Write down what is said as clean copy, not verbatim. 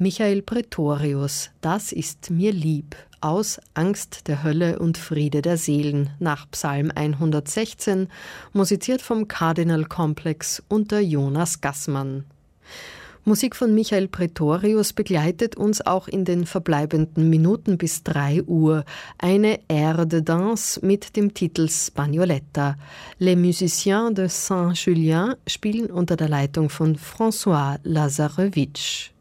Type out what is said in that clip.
Michael Praetorius, Das ist mir lieb, aus Angst der Hölle und Friede der Seelen nach Psalm 116, musiziert vom Cardinal Complex unter Jonas Gassmann. Musik von Michael Praetorius begleitet uns auch in den verbleibenden Minuten bis 3 Uhr. Eine Air de Danse mit dem Titel Spagnoletta. Les Musiciens de Saint-Julien spielen unter der Leitung von François Lazarevich.